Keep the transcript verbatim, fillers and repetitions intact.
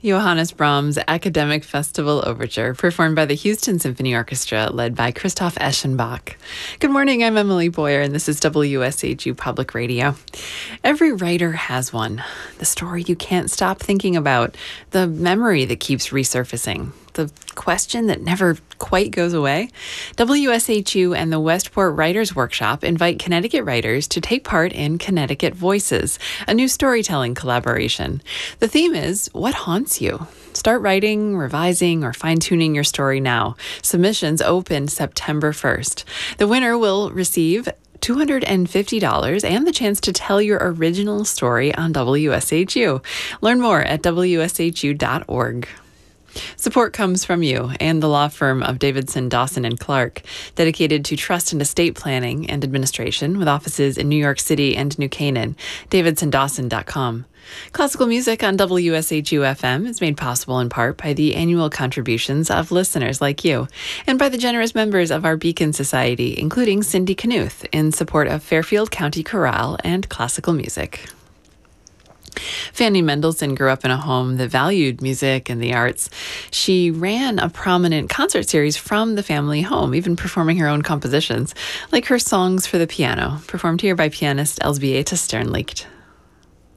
Johannes Brahms' Academic Festival Overture, performed by the Houston Symphony Orchestra, led by Christoph Eschenbach. Good morning, I'm Emily Boyer, and this is W S H U Public Radio. Every writer has one. The story you can't stop thinking about, the memory that keeps resurfacing, the question that never quite goes away. W S H U and the Westport Writers Workshop invite Connecticut writers to take part in Connecticut Voices, a new storytelling collaboration. The theme is, what haunts you? Start writing, revising, or fine-tuning your story now. Submissions open September first. The winner will receive two hundred fifty dollars and the chance to tell your original story on W S H U. Learn more at W S H U dot org. Support comes from you and the law firm of Davidson, Dawson and Clark, dedicated to trust and estate planning and administration with offices in New York City and New Canaan. davidson dawson dot com. Classical music on W S H U F M is made possible in part by the annual contributions of listeners like you and by the generous members of our Beacon Society, including Cindy Knuth, in support of Fairfield County Chorale and classical music. Fanny Mendelssohn grew up in a home that valued music and the arts. She ran a prominent concert series from the family home, even performing her own compositions, like her songs for the piano, performed here by pianist Elsbieta Sternlicht.